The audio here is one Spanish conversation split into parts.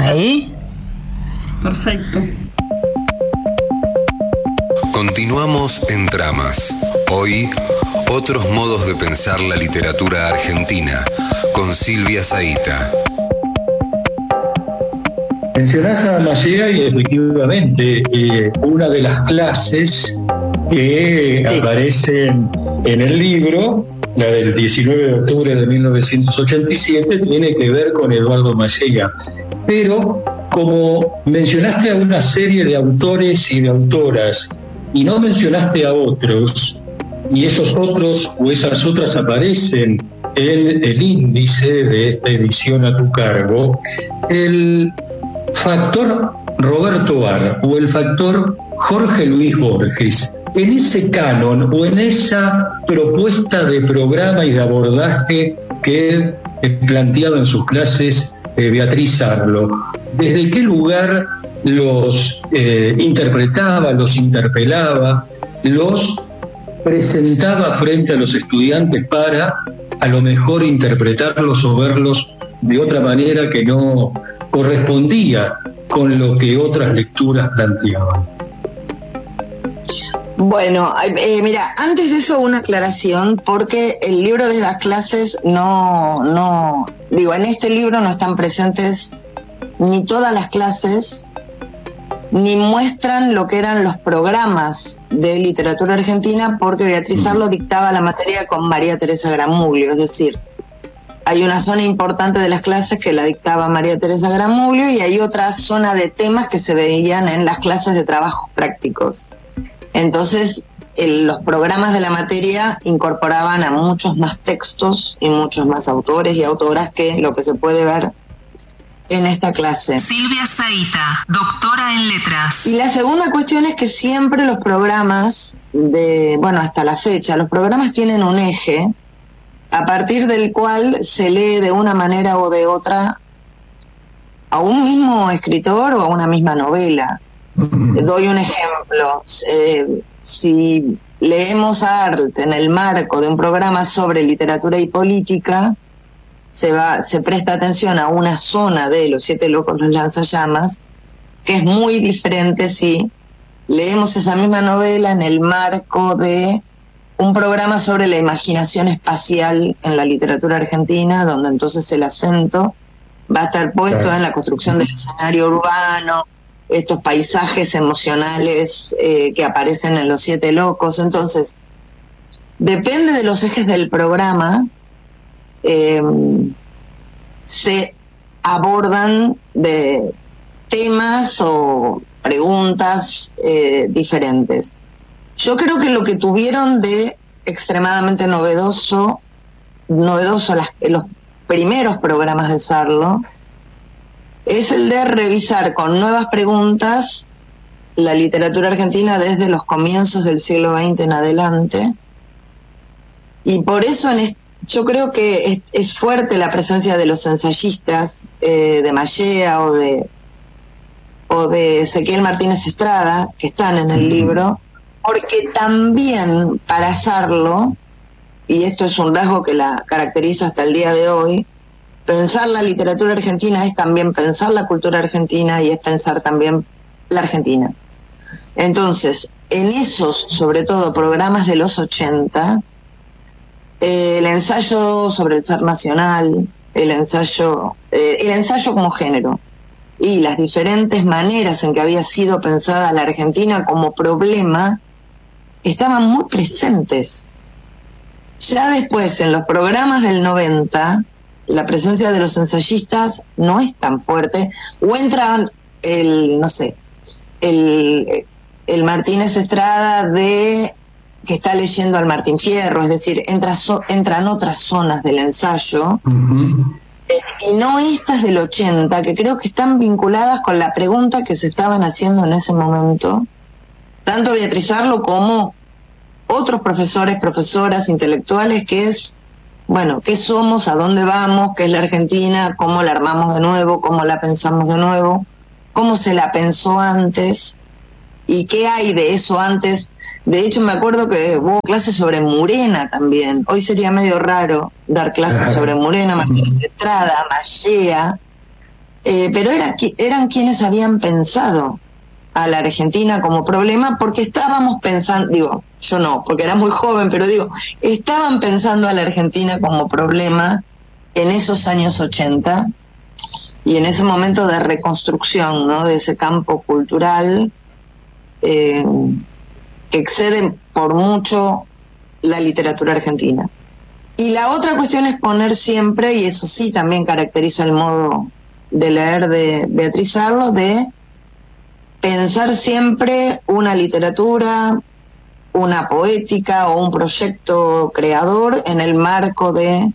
¿Ahí? Perfecto. Continuamos en Tramas. Hoy, otros modos de pensar la literatura argentina, con Silvia Zahita. Mencionás a Mallea y efectivamente una de las clases que aparecen en el libro, la del 19 de octubre de 1987, tiene que ver con Eduardo Mallea. Pero como mencionaste a una serie de autores y de autoras y no mencionaste a otros, y esos otros o esas otras aparecen en el índice de esta edición a tu cargo, el factor Roberto Ar o el factor Jorge Luis Borges, en ese canon o en esa propuesta de programa y de abordaje que planteaba en sus clases Beatriz Arlo, ¿desde qué lugar los interpretaba, los interpelaba, los presentaba frente a los estudiantes para a lo mejor interpretarlos o verlos de otra manera que no correspondía con lo que otras lecturas planteaban? Bueno, mira, antes de eso una aclaración, porque el libro de las clases en este libro no están presentes ni todas las clases, ni muestran lo que eran los programas de literatura argentina, porque Beatriz Arlo dictaba la materia con María Teresa Gramuglio, es decir, hay una zona importante de las clases que la dictaba María Teresa Gramuglio y hay otra zona de temas que se veían en las clases de trabajos prácticos. Entonces, los programas de la materia incorporaban a muchos más textos y muchos más autores y autoras que lo que se puede ver en esta clase. Silvia Zahita, doctora en letras. Y la segunda cuestión es que siempre los programas hasta la fecha, los programas tienen un eje a partir del cual se lee de una manera o de otra a un mismo escritor o a una misma novela. Doy un ejemplo. Si leemos a Arlt en el marco de un programa sobre literatura y política, se presta atención a una zona de Los Siete Locos, los Lanzallamas, que es muy diferente si leemos esa misma novela en el marco de un programa sobre la imaginación espacial en la literatura argentina, donde entonces el acento va a estar puesto en la construcción del escenario urbano, estos paisajes emocionales que aparecen en Los Siete Locos. Entonces, depende de los ejes del programa, se abordan de temas o preguntas diferentes. Yo creo que lo que tuvieron de extremadamente novedoso los primeros programas de Sarlo es el de revisar con nuevas preguntas la literatura argentina desde los comienzos del siglo XX en adelante, y por eso yo creo que es fuerte la presencia de los ensayistas de Mallea o de Ezequiel Martínez Estrada, que están en el libro, porque también para Sarlo, y esto es un rasgo que la caracteriza hasta el día de hoy, pensar la literatura argentina es también pensar la cultura argentina y es pensar también la Argentina. Entonces, en esos, sobre todo, programas de los 80, el ensayo sobre el ser nacional, el ensayo como género y las diferentes maneras en que había sido pensada la Argentina como problema estaban muy presentes. Ya después, en los programas del 90, la presencia de los ensayistas no es tan fuerte, o entra el Martínez Estrada que está leyendo al Martín Fierro, es decir, entran otras zonas del ensayo, y no estas del 80, que creo que están vinculadas con la pregunta que se estaban haciendo en ese momento, tanto Beatriz Arlo como otros profesores, profesoras, intelectuales, que es, bueno, ¿qué somos? ¿A dónde vamos? ¿Qué es la Argentina? ¿Cómo la armamos de nuevo? ¿Cómo la pensamos de nuevo? ¿Cómo se la pensó antes? ¿Y qué hay de eso antes? De hecho, me acuerdo que hubo clases sobre Murena también. Hoy sería medio raro dar clases sobre Murena, Martínez Estrada, Mallea. pero eran quienes habían pensado a la Argentina como problema, porque estábamos pensando, digo, yo no, porque era muy joven, pero digo, estaban pensando a la Argentina como problema en esos años 80 y en ese momento de reconstrucción, ¿no?, de ese campo cultural que excede por mucho la literatura argentina. Y la otra cuestión es poner siempre, y eso sí también caracteriza el modo de leer de Beatriz Arlo, de pensar siempre una literatura, una poética o un proyecto creador en el marco de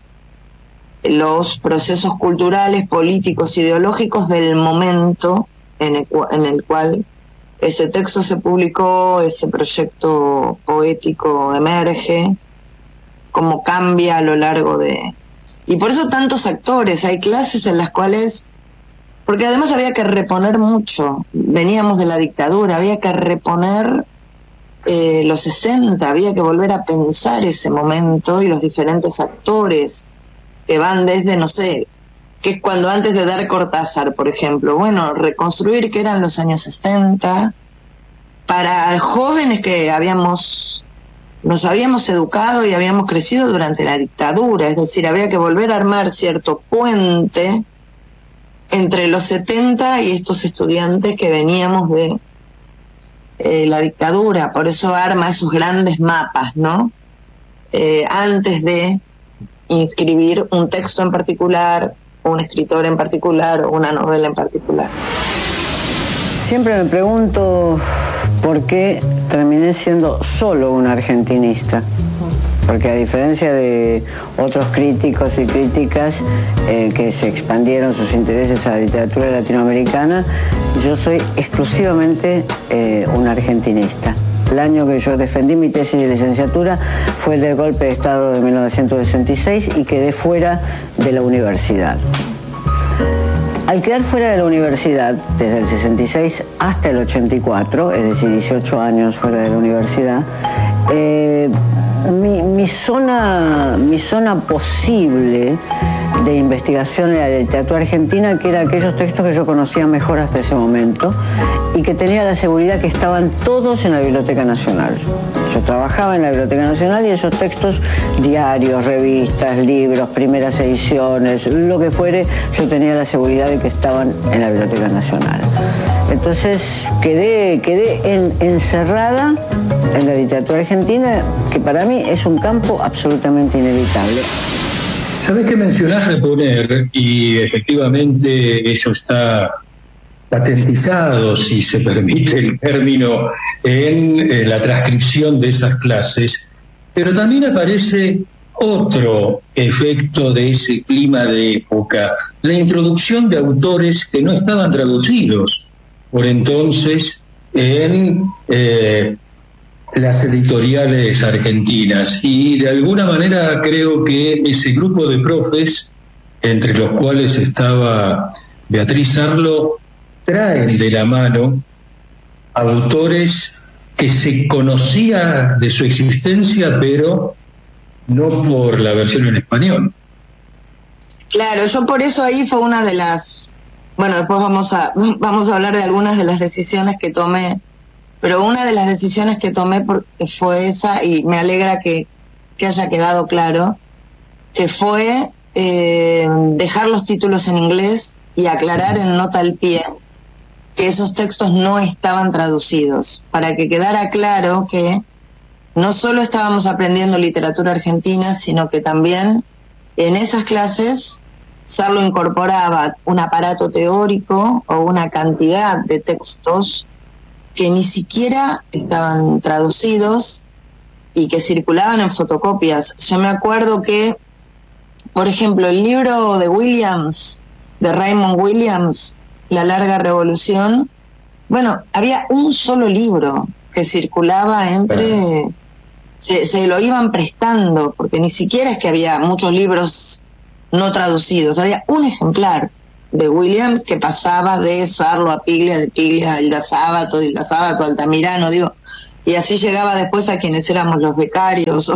los procesos culturales, políticos, ideológicos del momento en el cual ese texto se publicó, ese proyecto poético emerge, cómo cambia a lo largo de... Y por eso tantos actores, hay clases en las cuales... Porque además había que reponer mucho, veníamos de la dictadura, había que reponer los 60, había que volver a pensar ese momento y los diferentes actores que van desde, no sé, que es cuando antes de dar Cortázar, por ejemplo, bueno, reconstruir qué eran los años 60, para jóvenes que nos habíamos educado y habíamos crecido durante la dictadura, es decir, había que volver a armar cierto puente entre los 70 y estos estudiantes que veníamos de la dictadura, por eso arma esos grandes mapas, ¿no? Antes de inscribir un texto en particular, un escritor en particular o una novela en particular. Siempre me pregunto por qué terminé siendo solo una argentinista. Porque a diferencia de otros críticos y críticas que se expandieron sus intereses a la literatura latinoamericana, yo soy exclusivamente una argentinista. El año que yo defendí mi tesis de licenciatura fue el del golpe de Estado de 1966 y quedé fuera de la universidad. Al quedar fuera de la universidad, desde el 66 hasta el 84, es decir, 18 años fuera de la universidad, mi zona posible de investigación en la literatura argentina, que eran aquellos textos que yo conocía mejor hasta ese momento y que tenía la seguridad que estaban todos en la Biblioteca Nacional. Yo trabajaba en la Biblioteca Nacional y esos textos, diarios, revistas, libros, primeras ediciones, lo que fuere, yo tenía la seguridad de que estaban en la Biblioteca Nacional. Entonces quedé encerrada en la literatura argentina, que para mí es un campo absolutamente inevitable. ¿Sabés qué mencionás reponer? Y efectivamente eso está patentizado, si se permite el término, en la transcripción de esas clases, pero también aparece otro efecto de ese clima de época, la introducción de autores que no estaban traducidos por entonces en las editoriales argentinas, y de alguna manera creo que ese grupo de profes, entre los cuales estaba Beatriz Arlo, traen de la mano autores que se conocía de su existencia, pero no por la versión en español. Claro, yo por eso ahí fue una de las... Bueno, después vamos a hablar de algunas de las decisiones que tomé, pero una de las decisiones que tomé fue esa, y me alegra que haya quedado claro, que fue dejar los títulos en inglés y aclarar en nota al pie que esos textos no estaban traducidos, para que quedara claro que no solo estábamos aprendiendo literatura argentina, sino que también en esas clases Sarlo incorporaba un aparato teórico o una cantidad de textos que ni siquiera estaban traducidos y que circulaban en fotocopias. Yo me acuerdo que, por ejemplo, el libro de Williams, de Raymond Williams, La Larga Revolución, bueno, había un solo libro que circulaba entre... Se lo iban prestando, porque ni siquiera es que había muchos libros no traducidos, había un ejemplar de Williams que pasaba de Sarlo a Piglia, de Piglia a Hilda Sábato, de Hilda Sábato a Altamirano, digo, y así llegaba después a quienes éramos los becarios.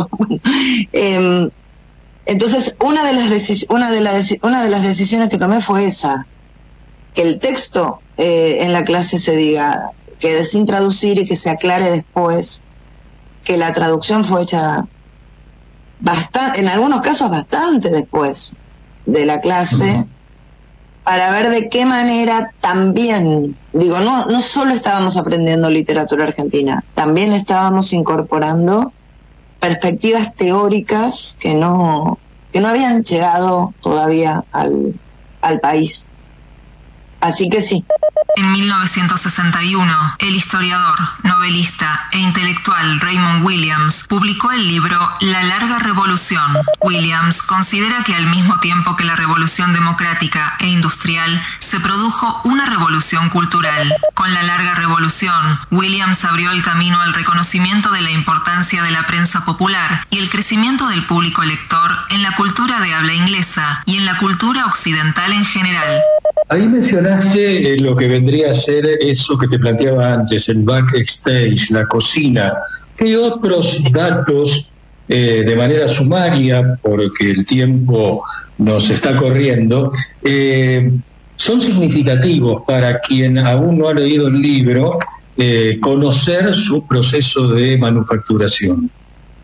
Entonces, una de las decisiones que tomé fue esa, que el texto en la clase se diga, quede sin traducir y que se aclare después que la traducción fue hecha en algunos casos bastante después de la clase, para ver de qué manera también, digo, no solo estábamos aprendiendo literatura argentina, también estábamos incorporando perspectivas teóricas que no habían llegado todavía al país. Así que sí. En 1961, el historiador, novelista e intelectual Raymond Williams publicó el libro La Larga Revolución. Williams considera que al mismo tiempo que la revolución democrática e industrial, se produjo una revolución cultural. Con la Larga Revolución, Williams abrió el camino al reconocimiento de la importancia de la prensa popular y el crecimiento del público lector en la cultura de habla inglesa y en la cultura occidental en general. Ahí mencionaste lo que vendría a ser eso que te planteaba antes, el backstage, la cocina. ¿Qué otros datos, de manera sumaria, porque el tiempo nos está corriendo, son significativos para quien aún no ha leído el libro, conocer su proceso de manufacturación?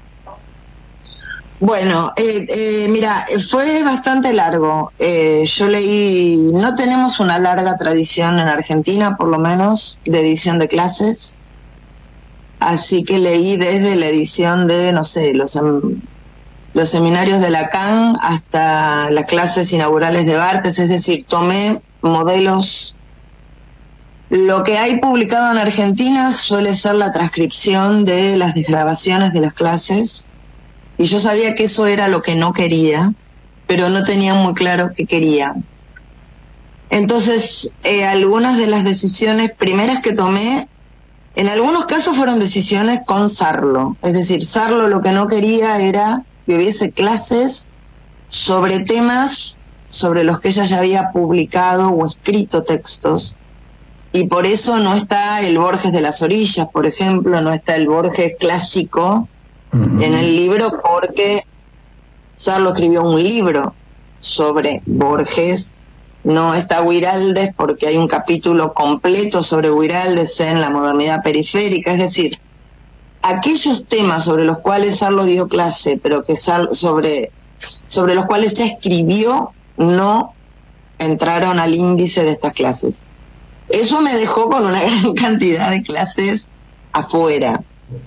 Bueno, mira, fue bastante largo. Yo leí, no tenemos una larga tradición en Argentina, por lo menos, de edición de clases. Así que leí desde la edición de, no sé, los seminarios de Lacan hasta las clases inaugurales de Barthes, es decir, tomé modelos. Lo que hay publicado en Argentina suele ser la transcripción de las desgrabaciones de las clases. Y yo sabía que eso era lo que no quería, pero no tenía muy claro qué quería. Entonces, algunas de las decisiones primeras que tomé, en algunos casos fueron decisiones con Sarlo. Es decir, Sarlo lo que no quería era que hubiese clases sobre temas sobre los que ella ya había publicado o escrito textos. Y por eso no está el Borges de las orillas, por ejemplo, no está el Borges clásico en el libro, porque Sarlo escribió un libro sobre Borges. No está Guiraldes porque hay un capítulo completo sobre Guiraldes en La modernidad periférica. Es decir, aquellos temas sobre los cuales Sarlo dio clase, pero que sobre los cuales ya escribió, no entraron al índice de estas clases. Eso me dejó con una gran cantidad de clases afuera.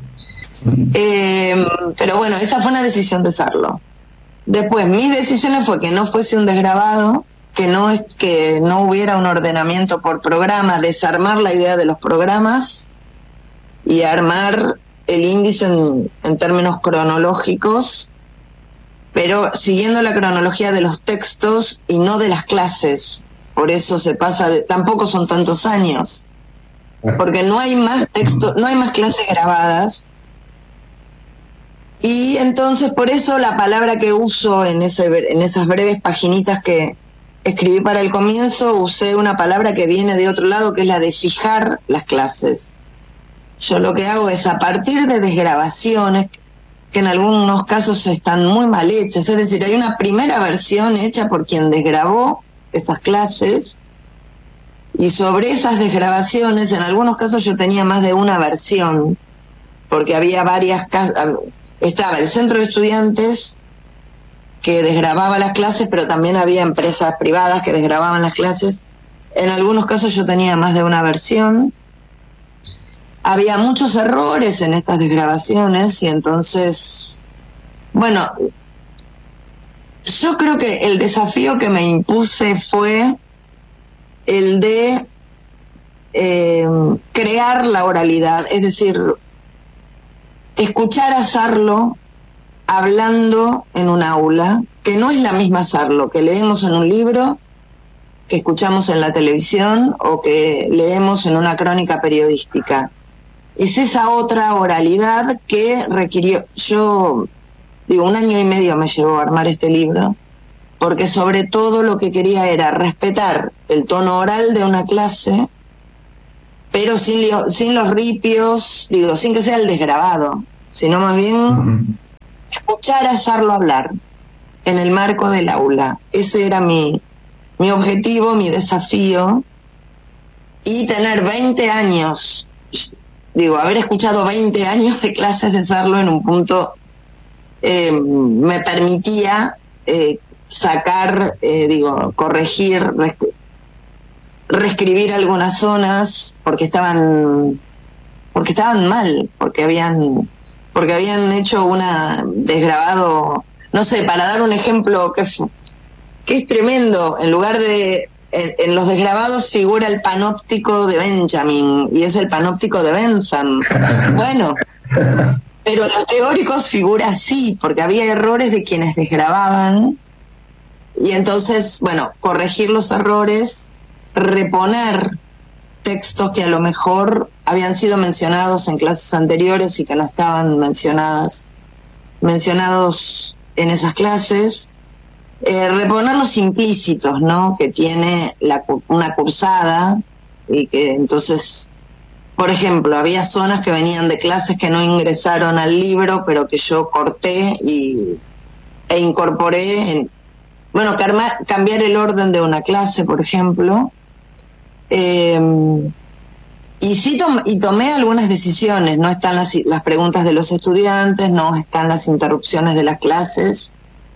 Pero bueno, esa fue una decisión de Sarlo. Después, mis decisiones fue que no fuese un desgrabado, que no hubiera un ordenamiento por programa, desarmar la idea de los programas y armar el índice en términos cronológicos, pero siguiendo la cronología de los textos y no de las clases. Por eso tampoco son tantos años, porque no hay más texto, no hay más clases grabadas. Y entonces por eso la palabra que uso en esas breves paginitas que escribí para el comienzo, usé una palabra que viene de otro lado, que es la de fijar las clases. Yo lo que hago es, a partir de desgrabaciones, que en algunos casos están muy mal hechas, es decir, hay una primera versión hecha por quien desgrabó esas clases, y sobre esas desgrabaciones, en algunos casos yo tenía más de una versión, porque había varias casas. Estaba el centro de estudiantes que desgrababa las clases, pero también había empresas privadas que desgrababan las clases. En algunos casos yo tenía más de una versión. Había muchos errores en estas desgrabaciones y entonces, bueno, yo creo que el desafío que me impuse fue el de crear la oralidad, es decir, escuchar a Sarlo hablando en un aula, que no es la misma Sarlo que leemos en un libro, que escuchamos en la televisión o que leemos en una crónica periodística. Es esa otra oralidad que requirió, yo digo, 1 año y medio me llevó a armar este libro, porque sobre todo lo que quería era respetar el tono oral de una clase, pero sin los ripios, digo, sin que sea el desgrabado, sino más bien escuchar a Sarlo hablar en el marco del aula. Ese era mi objetivo, mi desafío, y tener 20 años, haber escuchado 20 años de clases de Sarlo en un punto me permitía sacar, corregir, reescribir algunas zonas porque estaban mal, porque habían hecho una desgrabado, no sé, para dar un ejemplo que es tremendo, en lugar de en los desgrabados figura el panóptico de Benjamin y es el panóptico de Bentham. Bueno, pero en los teóricos figura así, porque había errores de quienes desgrababan, y entonces, bueno, corregir los errores, reponer textos que a lo mejor habían sido mencionados en clases anteriores y que no estaban mencionados en esas clases, reponer los implícitos, ¿no?, que tiene una cursada, y que entonces, por ejemplo, había zonas que venían de clases que no ingresaron al libro, pero que yo corté e incorporé cambiar el orden de una clase, por ejemplo. Y tomé algunas decisiones. No están las preguntas de los estudiantes, no están las interrupciones de las clases.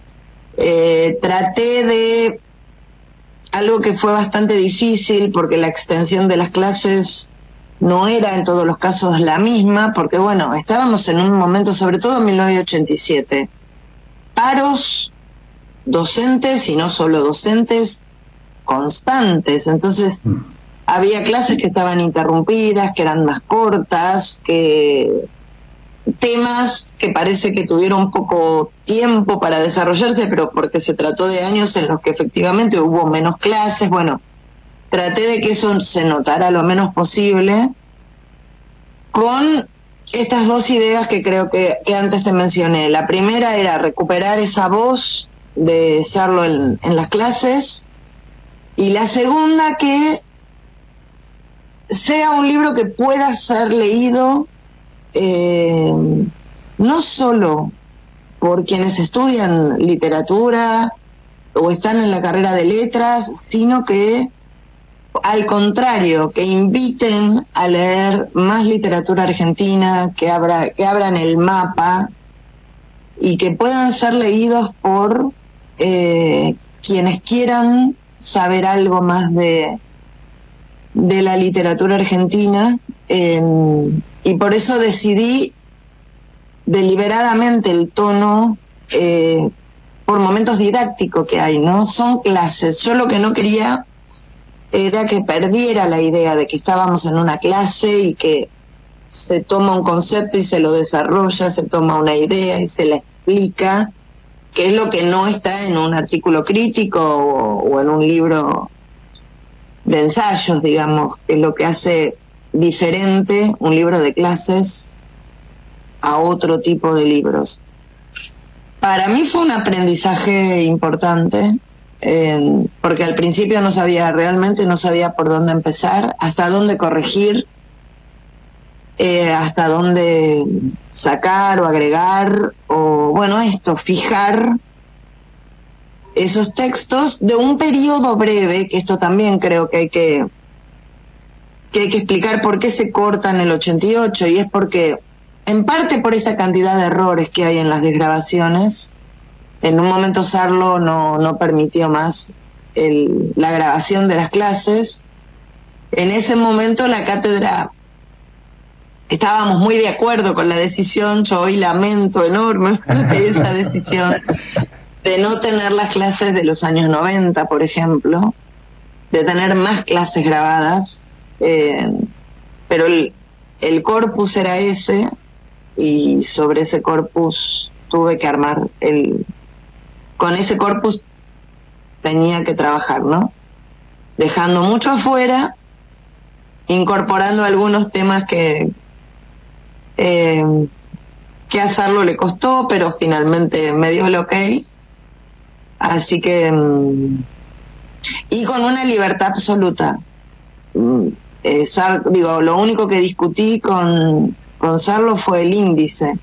Traté de algo que fue bastante difícil, porque la extensión de las clases no era en todos los casos la misma, porque bueno, estábamos en un momento, sobre todo en 1987, paros docentes, y no solo docentes, constantes. Entonces había clases que estaban interrumpidas, que eran más cortas, que temas que parece que tuvieron poco tiempo para desarrollarse, pero porque se trató de años en los que efectivamente hubo menos clases. Bueno, traté de que eso se notara lo menos posible, con estas dos ideas que creo que antes te mencioné. La primera era recuperar esa voz de Sarlo en las clases, y la segunda, que sea un libro que pueda ser leído no solo por quienes estudian literatura o están en la carrera de letras, sino que, al contrario, que inviten a leer más literatura argentina, que abran el mapa y que puedan ser leídos por quienes quieran saber algo más de la literatura argentina. Y por eso decidí deliberadamente el tono por momentos didáctico que hay, ¿no? Son clases. Yo lo que no quería era que perdiera la idea de que estábamos en una clase y que se toma un concepto y se lo desarrolla, se toma una idea y se la explica, que es lo que no está en un artículo crítico o en un libro de ensayos, digamos, que es lo que hace diferente un libro de clases a otro tipo de libros. Para mí fue un aprendizaje importante, porque al principio realmente no sabía por dónde empezar, hasta dónde corregir, hasta dónde sacar o agregar, o bueno, fijar esos textos de un periodo breve, que esto también creo que hay que explicar por qué se corta en el 88, y es porque, en parte por esta cantidad de errores que hay en las desgrabaciones, en un momento Sarlo no permitió más la grabación de las clases. En ese momento la cátedra, estábamos muy de acuerdo con la decisión. Yo hoy lamento enormemente esa decisión de no tener las clases de los años 90, por ejemplo, de tener más clases grabadas, pero el corpus era ese, y sobre ese corpus tuve que armar con ese corpus tenía que trabajar, ¿no? Dejando mucho afuera, incorporando algunos temas que a Sarlo le costó, pero finalmente me dio el ok. Así que, y con una libertad absoluta. Lo único que discutí con Sarlo fue el índice,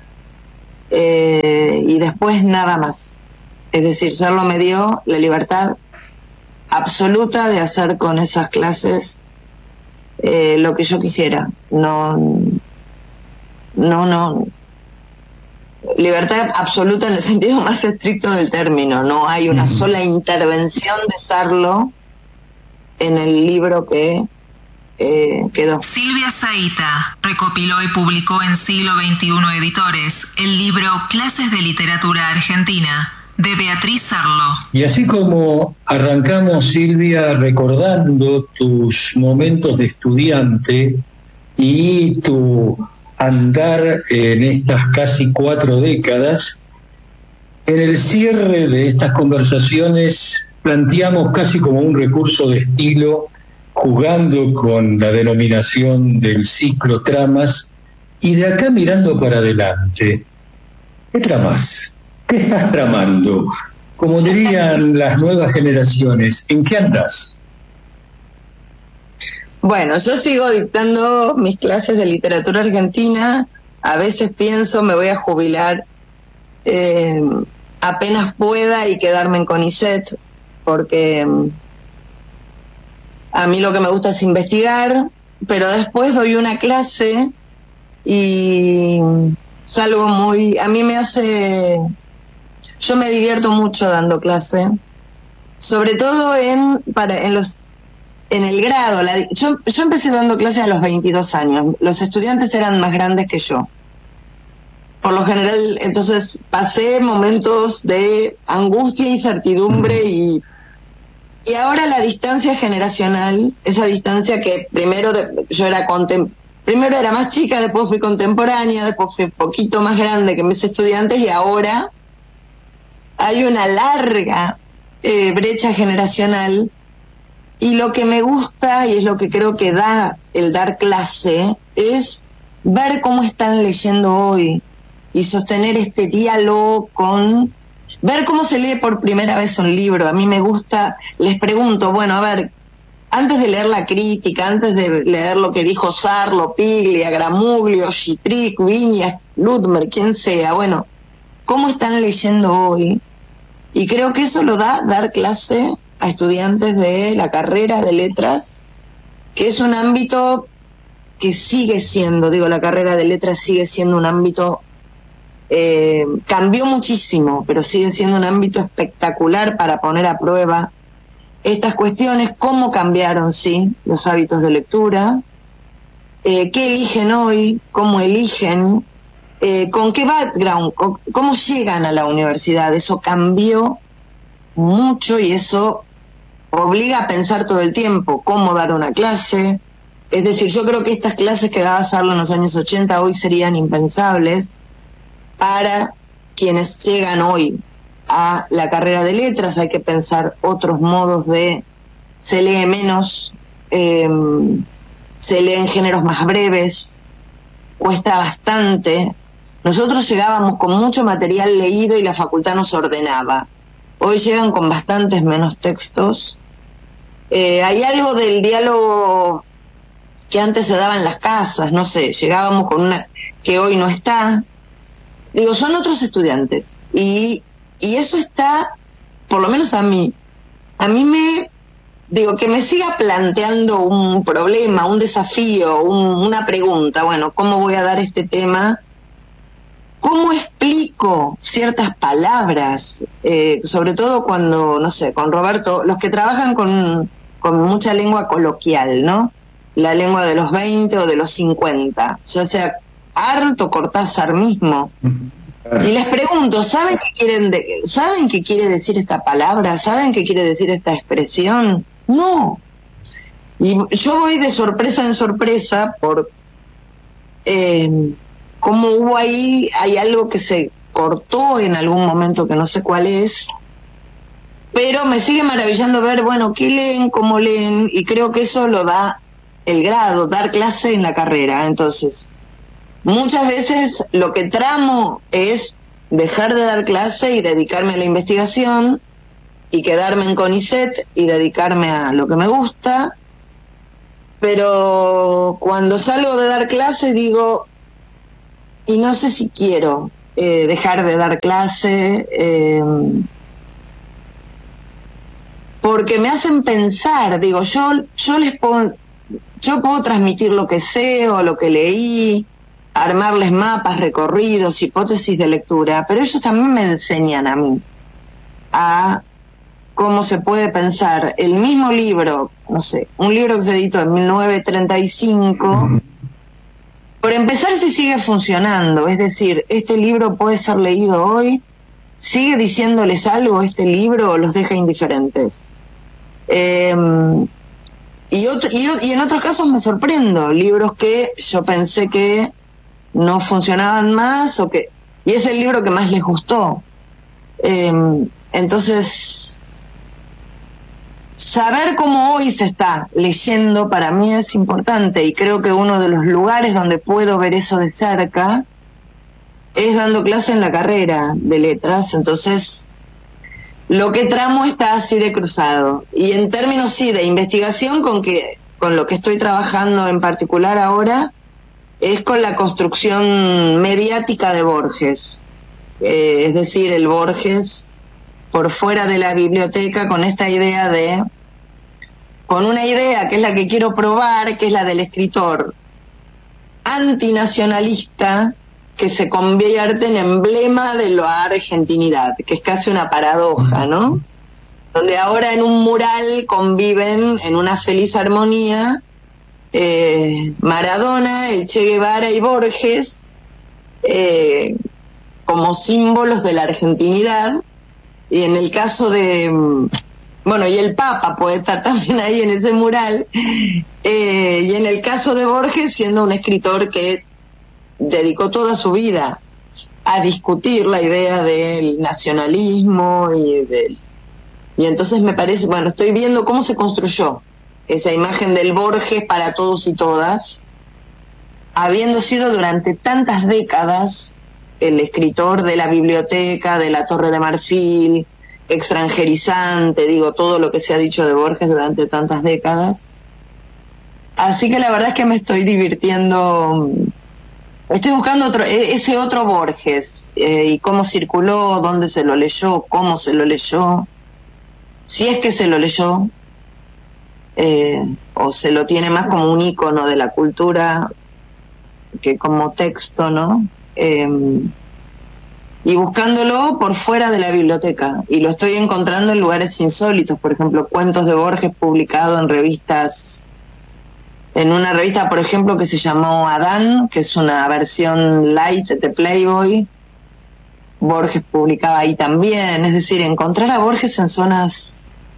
y después nada más. Es decir, Sarlo me dio la libertad absoluta de hacer con esas clases lo que yo quisiera. No. Libertad absoluta en el sentido más estricto del término. No hay una sola intervención de Sarlo en el libro que quedó. Silvia Zaita recopiló y publicó en Siglo XXI Editores el libro Clases de Literatura Argentina, de Beatriz Sarlo. Y así como arrancamos, Silvia, recordando tus momentos de estudiante y tu andar en estas casi 4 décadas, en el cierre de estas conversaciones planteamos casi como un recurso de estilo, jugando con la denominación del ciclo tramas, y de acá mirando para adelante, ¿qué tramas? ¿Qué estás tramando? Como dirían las nuevas generaciones, ¿en qué andas? Bueno, yo sigo dictando mis clases de literatura argentina. A veces pienso me voy a jubilar apenas pueda y quedarme en CONICET, porque a mí lo que me gusta es investigar, pero después doy una clase y salgo muy... A mí me hace... Yo me divierto mucho dando clase, sobre todo en el grado. Yo empecé dando clases a los 22 años. Los estudiantes eran más grandes que yo. Por lo general, entonces pasé momentos de angustia, incertidumbre y ahora la distancia generacional, esa distancia que primero era más chica, después fui contemporánea, después fui un poquito más grande que mis estudiantes, y ahora hay una larga brecha generacional. Y lo que me gusta, y es lo que creo que da el dar clase, es ver cómo están leyendo hoy y sostener este diálogo con... Ver cómo se lee por primera vez un libro. A mí me gusta, les pregunto, bueno, a ver, antes de leer la crítica, antes de leer lo que dijo Sarlo, Piglia, Gramuglio, Schitrick, Viñas, Ludmer, quien sea, bueno, ¿cómo están leyendo hoy? Y creo que eso lo da dar clase a estudiantes de la carrera de letras, que es un ámbito que sigue siendo, la carrera de letras sigue siendo un ámbito, cambió muchísimo, pero sigue siendo un ámbito espectacular para poner a prueba estas cuestiones, cómo cambiaron, sí, los hábitos de lectura, qué eligen hoy, cómo eligen, con qué background, cómo llegan a la universidad. Eso cambió mucho y eso obliga a pensar todo el tiempo cómo dar una clase. Es decir, yo creo que estas clases que daba Sarlo en los años 80 hoy serían impensables para quienes llegan hoy a la carrera de letras. Hay que pensar otros modos se lee menos, se leen géneros más breves, cuesta bastante. Nosotros llegábamos con mucho material leído y la facultad nos ordenaba. Hoy llegan con bastantes menos textos. Hay algo del diálogo que antes se daba en las casas, no sé, llegábamos con una que hoy no está. Son otros estudiantes. Y eso está, por lo menos a mí que me siga planteando un problema, un desafío, una pregunta. Bueno, ¿cómo voy a dar este tema? ¿Cómo explico ciertas palabras? Sobre todo cuando, no sé, con Roberto, los que trabajan con mucha lengua coloquial, ¿no? La lengua de los 20 o de los 50, ya sea Arlt o Cortázar mismo. Y les pregunto, ¿saben qué quiere decir esta palabra? ¿Saben qué quiere decir esta expresión? No. Y yo voy de sorpresa en sorpresa por cómo hubo hay algo que se cortó en algún momento que no sé cuál es, pero me sigue maravillando ver, bueno, qué leen, cómo leen, y creo que eso lo da el grado, dar clase en la carrera. Entonces, muchas veces lo que tramo es dejar de dar clase y dedicarme a la investigación y quedarme en CONICET y dedicarme a lo que me gusta, pero cuando salgo de dar clase digo, y no sé si quiero dejar de dar clase, porque me hacen pensar, yo les puedo yo puedo transmitir lo que sé o lo que leí, armarles mapas, recorridos, hipótesis de lectura, pero ellos también me enseñan a mí a cómo se puede pensar el mismo libro, no sé, un libro que se editó en 1935, por empezar si sigue funcionando, es decir, este libro puede ser leído hoy, sigue diciéndoles algo este libro o los deja indiferentes. Y en otros casos me sorprendo, libros que yo pensé que no funcionaban más y es el libro que más les gustó. Entonces, saber cómo hoy se está leyendo para mí es importante, y creo que uno de los lugares donde puedo ver eso de cerca es dando clase en la carrera de letras. Entonces lo que tramo está así de cruzado, y en términos sí de investigación con lo que estoy trabajando en particular ahora es con la construcción mediática de Borges, es decir, el Borges por fuera de la biblioteca, con una idea que es la que quiero probar, que es la del escritor antinacionalista que se convierte en emblema de la argentinidad, que es casi una paradoja, ¿no? Donde ahora en un mural conviven en una feliz armonía Maradona, el Che Guevara y Borges como símbolos de la argentinidad, y en el caso de... y el Papa puede estar también ahí en ese mural, y en el caso de Borges siendo un escritor que dedicó toda su vida a discutir la idea del nacionalismo y entonces me parece, estoy viendo cómo se construyó esa imagen del Borges para todos y todas, habiendo sido durante tantas décadas el escritor de la biblioteca, de la Torre de Marfil, extranjerizante, todo lo que se ha dicho de Borges durante tantas décadas. Así que la verdad es que me estoy divirtiendo. Estoy buscando ese otro Borges, y cómo circuló, dónde se lo leyó, cómo se lo leyó, si es que se lo leyó, o se lo tiene más como un ícono de la cultura que como texto, ¿no? Y buscándolo por fuera de la biblioteca, y lo estoy encontrando en lugares insólitos, por ejemplo, cuentos de Borges publicados en revistas. En una revista, por ejemplo, que se llamó Adán, que es una versión light de Playboy, Borges publicaba ahí también. Es decir, encontrar a Borges en zonas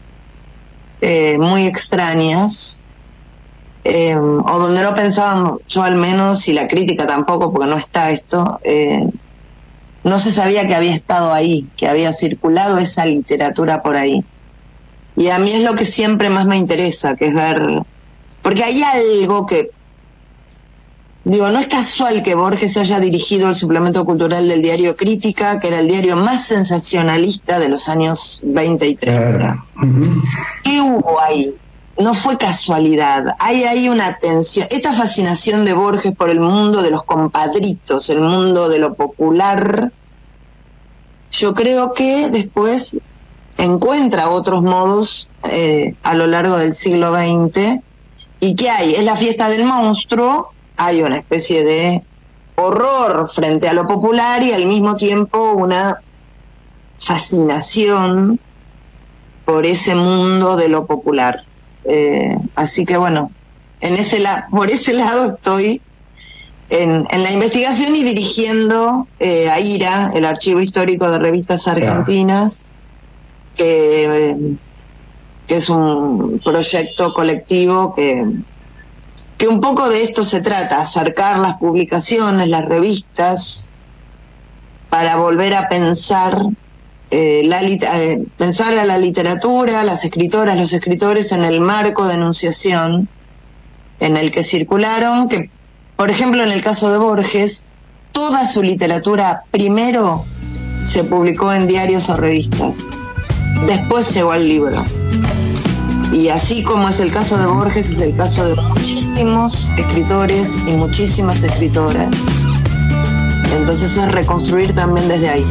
muy extrañas, o donde no pensábamos, yo al menos, y la crítica tampoco, porque no está esto, no se sabía que había estado ahí, que había circulado esa literatura por ahí. Y a mí es lo que siempre más me interesa, que es ver... Porque hay algo que, no es casual que Borges haya dirigido el suplemento cultural del diario Crítica, que era el diario más sensacionalista de los años 20 y 30. ¿Qué hubo ahí? No fue casualidad. Hay ahí una tensión. Esta fascinación de Borges por el mundo de los compadritos, el mundo de lo popular, yo creo que después encuentra otros modos a lo largo del siglo XX. ¿Y qué hay? Es la fiesta del monstruo, hay una especie de horror frente a lo popular y al mismo tiempo una fascinación por ese mundo de lo popular. Así que por ese lado estoy en la investigación y dirigiendo a IRA, el Archivo Histórico de Revistas Argentinas, que es un proyecto colectivo que un poco de esto se trata, acercar las publicaciones, las revistas, para volver a pensar pensar a la literatura, las escritoras, los escritores en el marco de enunciación en el que circularon, que por ejemplo en el caso de Borges, toda su literatura primero se publicó en diarios o revistas, después llegó al libro. Y así como es el caso de Borges, es el caso de muchísimos escritores y muchísimas escritoras. Entonces es reconstruir también desde ahí.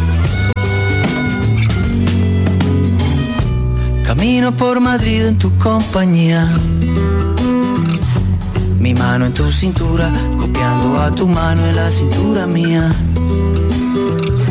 Camino por Madrid en tu compañía, mano en tu cintura, copiando a tu mano en la cintura mía.